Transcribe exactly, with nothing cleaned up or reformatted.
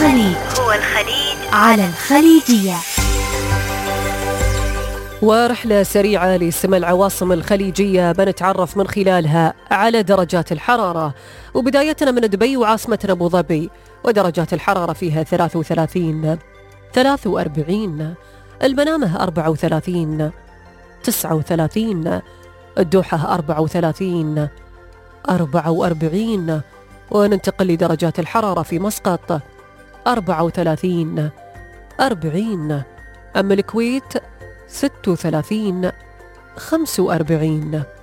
الخليج هو الخليج على الخليجية. ورحلة سريعة لسمع العواصم الخليجية بنتعرف من خلالها على درجات الحرارة، وبدايتنا من دبي وعاصمتنا أبو ظبي، ودرجات الحرارة فيها ثلاثة وثلاثين، ثلاثة وأربعين، المنامة أربعة وثلاثين، تسعة وثلاثين، الدوحة أربعة وثلاثين، أربعة وأربعين، وننتقل لدرجات الحرارة في مسقط أربعة وثلاثين، أربعين، أما الكويت ستة وثلاثين، خمسة وأربعين.